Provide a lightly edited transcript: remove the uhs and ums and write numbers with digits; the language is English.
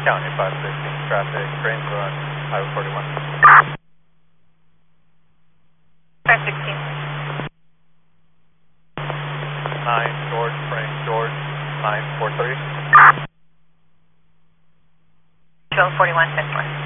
County 516 traffic, trains on Highway 41. 516. 9 George, frame George, 943. 1241, 10 1.